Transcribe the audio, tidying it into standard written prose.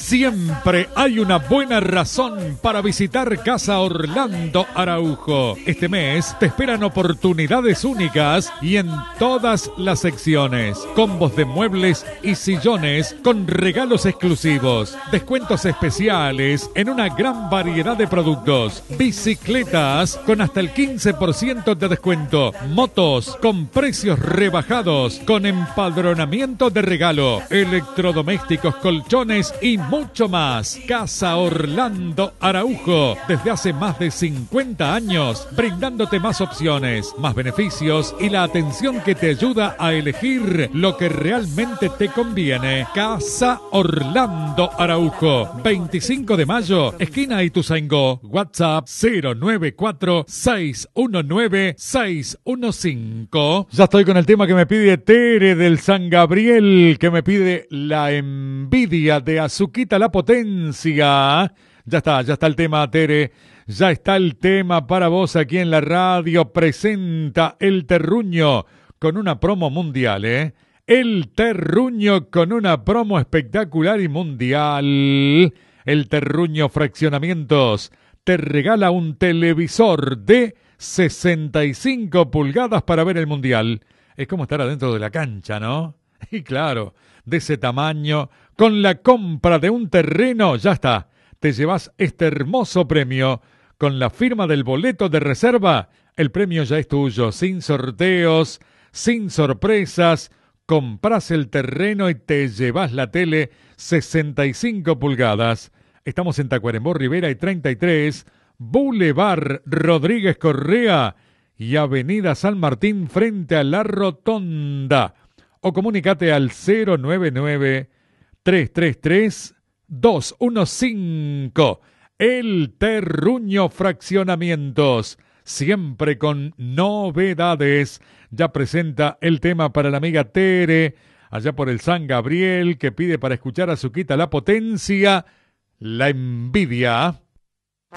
Siempre hay una buena razón para visitar Casa Orlando Araujo. Este mes te esperan oportunidades únicas y en todas las secciones. Combos de muebles y sillones con regalos exclusivos. Descuentos especiales en una gran variedad de productos. Bicicletas con hasta el 15% de descuento. Motos con precios rebajados con empadronamiento de regalo. Electrodomésticos, colchones y mucho más. Casa Orlando Araujo, desde hace más de 50 años, brindándote más opciones, más beneficios y la atención que te ayuda a elegir lo que realmente te conviene. Casa Orlando Araujo, 25 de mayo, esquina Ituzaingó. WhatsApp 094-619-615. Ya estoy con el tema que me pide Tere del San Gabriel, que me pide La Envidia de Azuquita La Potencia. Ya está el tema, Tere. Ya está el tema para vos aquí en la radio. Presenta El Terruño con una promo mundial, ¿eh? El Terruño con una promo espectacular y mundial. El Terruño Fraccionamientos te regala un televisor de 65 pulgadas para ver el mundial. Es como estar adentro de la cancha, ¿no? Y claro, de ese tamaño, con la compra de un terreno, ya está. Te llevas este hermoso premio. Con la firma del boleto de reserva, el premio ya es tuyo, sin sorteos, sin sorpresas. Compras el terreno y te llevas la tele 65 pulgadas. Estamos en Tacuarembó, Rivera y 33, Boulevard Rodríguez Correa y Avenida San Martín frente a la Rotonda. O comunícate al 099-333-215. El Terruño Fraccionamientos, siempre con novedades. Ya presenta el tema para la amiga Tere, allá por el San Gabriel, que pide para escuchar a Azuquita La Potencia, La Envidia.